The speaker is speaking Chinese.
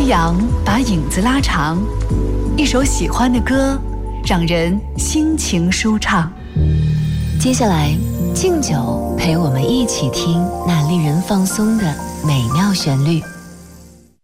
阳把影子拉长，一首喜欢的歌，让人心情舒畅。接下来，敬酒陪我们一起听那令人放松的美妙旋律。